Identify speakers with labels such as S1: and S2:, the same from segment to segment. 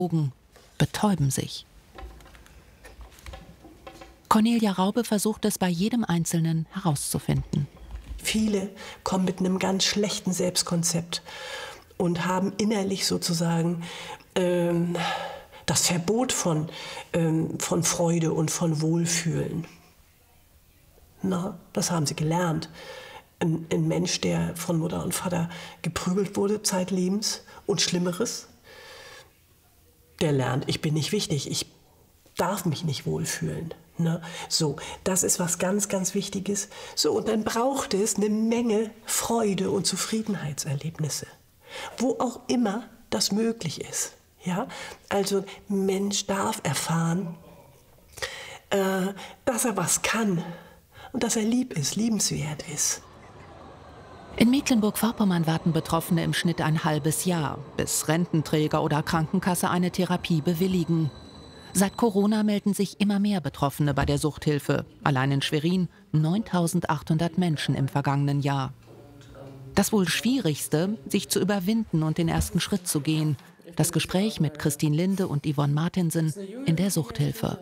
S1: Drogen betäuben sich. Cornelia Raube versucht es bei jedem Einzelnen herauszufinden.
S2: Viele kommen mit einem ganz schlechten Selbstkonzept und haben innerlich sozusagen das Verbot von Freude und von Wohlfühlen. Na, das haben sie gelernt. Ein Mensch, der von Mutter und Vater geprügelt wurde zeitlebens und Schlimmeres, der lernt, ich bin nicht wichtig, ich darf mich nicht wohlfühlen. Ne? So, das ist was ganz, ganz Wichtiges. So, und dann braucht es eine Menge Freude und Zufriedenheitserlebnisse, wo auch immer das möglich ist. Ja? Also ein Mensch darf erfahren, dass er was kann und dass er lieb ist, liebenswert ist.
S1: In Mecklenburg-Vorpommern warten Betroffene im Schnitt ein halbes Jahr, bis Rententräger oder Krankenkasse eine Therapie bewilligen. Seit Corona melden sich immer mehr Betroffene bei der Suchthilfe. Allein in Schwerin 9.800 Menschen im vergangenen Jahr. Das wohl Schwierigste, sich zu überwinden und den ersten Schritt zu gehen. Das Gespräch mit Christine Linde und Yvonne Martinsen in der Suchthilfe.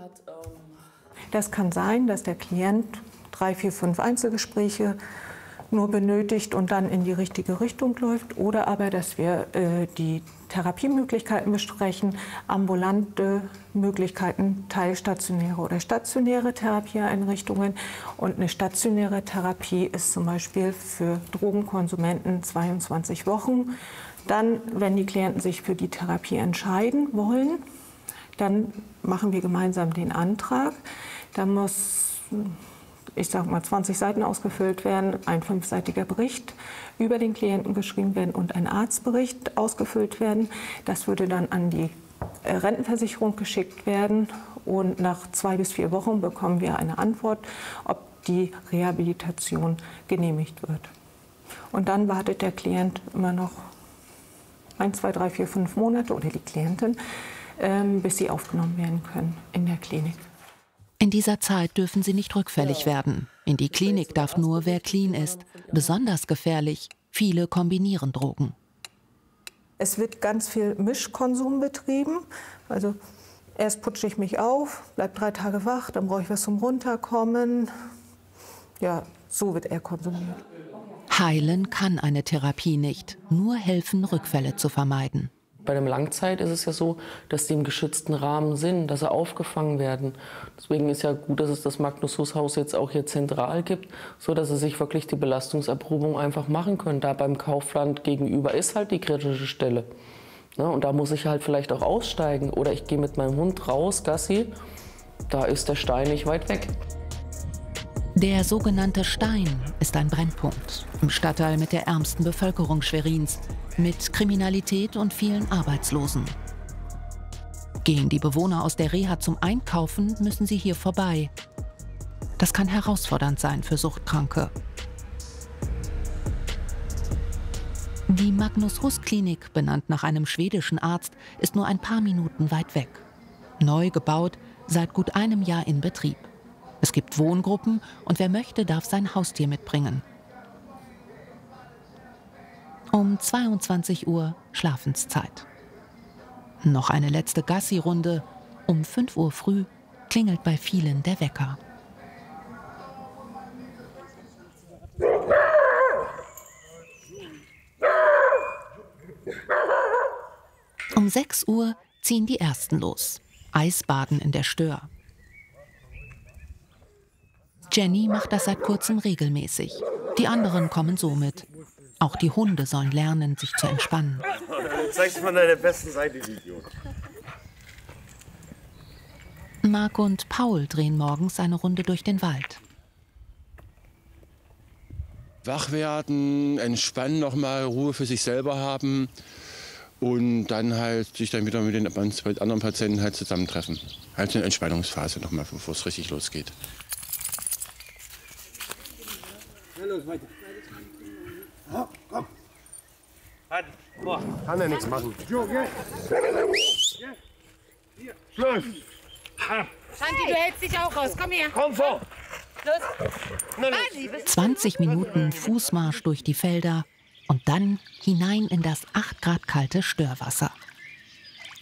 S3: Das kann sein, dass der Klient 3, 4, 5 Einzelgespräche nur benötigt und dann in die richtige Richtung läuft. Oder aber, dass wir die Therapiemöglichkeiten besprechen, ambulante Möglichkeiten, teilstationäre oder stationäre Therapieeinrichtungen. Und eine stationäre Therapie ist zum Beispiel für Drogenkonsumenten 22 Wochen. Dann, wenn die Klienten sich für die Therapie entscheiden wollen, dann machen wir gemeinsam den Antrag. Da muss, ich sage mal, 20 Seiten ausgefüllt werden, ein 5-seitiger Bericht über den Klienten geschrieben werden und ein Arztbericht ausgefüllt werden. Das würde dann an die Rentenversicherung geschickt werden und nach 2 bis 4 Wochen bekommen wir eine Antwort, ob die Rehabilitation genehmigt wird. Und dann wartet der Klient immer noch 1, 2, 3, 4, 5 Monate oder die Klientin, bis sie aufgenommen werden können in der Klinik.
S1: In dieser Zeit dürfen sie nicht rückfällig werden. In die Klinik darf nur, wer clean ist. Besonders gefährlich, viele kombinieren Drogen.
S3: Es wird ganz viel Mischkonsum betrieben. Also erst putsche ich mich auf, bleibe 3 Tage wach, dann brauche ich was zum Runterkommen. Ja, so wird er konsumiert.
S1: Heilen kann eine Therapie nicht, nur helfen, Rückfälle zu vermeiden.
S4: Bei dem Langzeit ist es ja so, dass die im geschützten Rahmen sind, dass sie aufgefangen werden. Deswegen ist ja gut, dass es das Magnus-Huss-Haus jetzt auch hier zentral gibt, so dass sie sich wirklich die Belastungserprobung einfach machen können. Da beim Kaufland gegenüber ist halt die kritische Stelle. Ne? Und da muss ich halt vielleicht auch aussteigen. Oder ich gehe mit meinem Hund raus, Gassi, da ist der Stein nicht weit weg.
S1: Der sogenannte Stein ist ein Brennpunkt im Stadtteil mit der ärmsten Bevölkerung Schwerins, mit Kriminalität und vielen Arbeitslosen. Gehen die Bewohner aus der Reha zum Einkaufen, müssen sie hier vorbei. Das kann herausfordernd sein für Suchtkranke. Die Magnus-Huss-Klinik, benannt nach einem schwedischen Arzt, ist nur ein paar Minuten weit weg. Neu gebaut, seit gut einem Jahr in Betrieb. Es gibt Wohngruppen und wer möchte, darf sein Haustier mitbringen. Um 22 Uhr Schlafenszeit. Noch eine letzte Gassi-Runde. Um 5 Uhr früh klingelt bei vielen der Wecker. Um 6 Uhr ziehen die Ersten los. Eisbaden in der Stör. Jenny macht das seit kurzem regelmäßig. Die anderen kommen so mit. Auch die Hunde sollen lernen, sich zu entspannen.
S5: Zeig's von deiner besten Seite, Idiot.
S1: Marc und Paul drehen morgens eine Runde durch den Wald.
S6: Wach werden, entspannen, nochmal Ruhe für sich selber haben und dann halt sich dann wieder mit den anderen Patienten halt zusammentreffen. Halt eine Entspannungsphase nochmal, bevor es richtig losgeht.
S5: Los, weiter. Komm. Kann er nichts machen. Schluss.
S7: Shanti, du hältst dich auch raus. Komm her.
S5: Komm vor.
S7: Los.
S1: 20 Minuten Fußmarsch durch die Felder und dann hinein in das 8 Grad kalte Störwasser.